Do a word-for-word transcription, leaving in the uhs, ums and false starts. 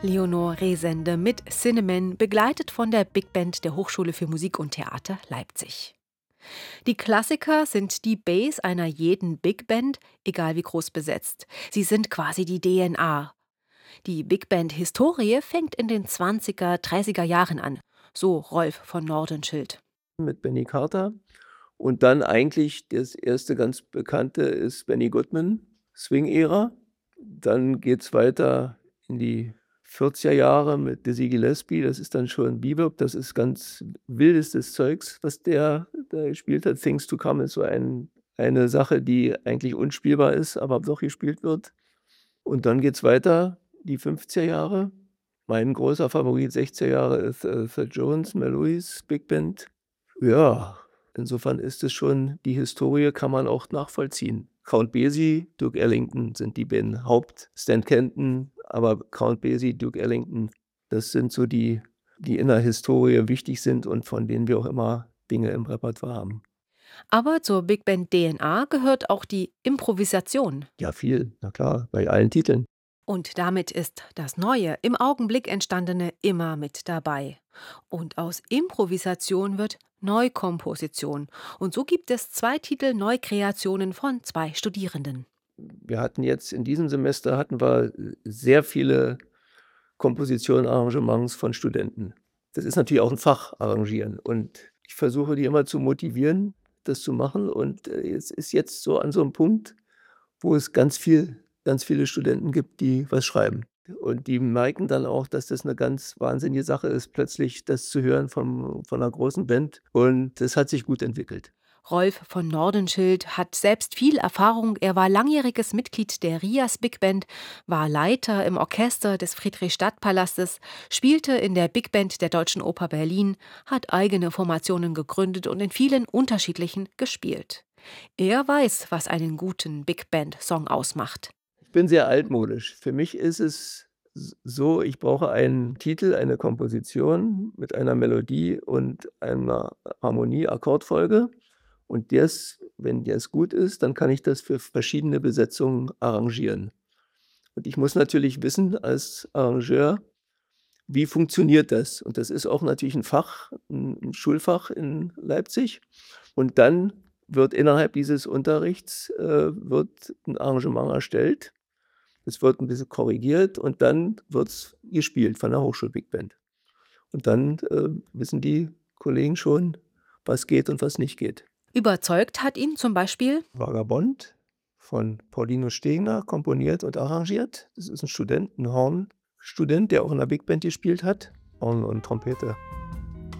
Leonore Resende mit Cinnamon, begleitet von der Big Band der Hochschule für Musik und Theater Leipzig. Die Klassiker sind die Base einer jeden Big Band, egal wie groß besetzt. Sie sind quasi die D N A. Die Big Band-Historie fängt in den zwanziger, dreißiger Jahren an, so Rolf von Nordenschild. Mit Benny Carter. Und dann eigentlich das erste ganz bekannte ist Benny Goodman, Swing-Ära. Dann geht's weiter in die vierziger Jahre mit Dizzy Gillespie. Das ist dann schon Bebop. Das ist ganz wildestes Zeugs, was der da gespielt hat. Things to Come ist so ein eine Sache, die eigentlich unspielbar ist, aber doch gespielt wird. Und dann geht's weiter, die fünfziger Jahre. Mein großer Favorit sechziger Jahre ist, äh, Thad Jones, Mel Lewis, Big Band. Ja, insofern ist es schon die Historie kann man auch nachvollziehen. Count Basie, Duke Ellington sind die beiden Haupt Stan Kenton, aber Count Basie, Duke Ellington, das sind so die, die in der Historie wichtig sind und von denen wir auch immer Dinge im Repertoire haben. Aber zur Big Band D N A gehört auch die Improvisation. Ja, viel, na klar, bei allen Titeln. Und damit ist das Neue, im Augenblick entstandene immer mit dabei. Und aus Improvisation wird Neukomposition. Und so gibt es zwei Titel Neukreationen von zwei Studierenden. Wir hatten jetzt in diesem Semester hatten wir sehr viele Kompositionen, Arrangements von Studenten. Das ist natürlich auch ein Fach, Arrangieren. Und ich versuche die immer zu motivieren, das zu machen. Und, äh, es ist jetzt so an so 'nem Punkt, wo es ganz viel ganz viele Studenten gibt, die was schreiben. Und die merken dann auch, dass das 'ne ganz wahnsinnige Sache ist, plötzlich das zu hören von von 'ner großen Band. Und das hat sich gut entwickelt. Rolf von Nordenschild hat selbst viel Erfahrung. Er war langjähriges Mitglied der Rias Big Band, war Leiter im Orchester des Friedrichstadtpalastes, spielte in der Big Band der Deutschen Oper Berlin, hat eigene Formationen gegründet und in vielen unterschiedlichen gespielt. Er weiß, was einen guten Big Band-Song ausmacht. Ich bin sehr altmodisch. Für mich ist es s so, ich brauche einen Titel, eine Komposition mit einer Melodie und einer Harmonie, Akkordfolge. Und das wenn das gut ist, dann kann ich das für verschiedene Besetzungen arrangieren. Und ich muss natürlich wissen als Arrangeur, wie funktioniert das? Und das ist auch natürlich 'n Fach 'n 'n Schulfach in Leipzig. Und dann wird innerhalb dieses Unterrichts, äh, wird 'n Arrangement erstellt. Es wird 'n bisschen korrigiert und dann wird's gespielt von der Hochschul-Big Band. Und dann, äh, wissen die Kollegen schon, was geht und was nicht geht. Überzeugt hat ihn zum Beispiel Vagabond von Paulinus Stegner, komponiert und arrangiert. Das ist 'n Student, 'n Hornstudent, der auch in der Big Band gespielt hat, Horn und Trompete.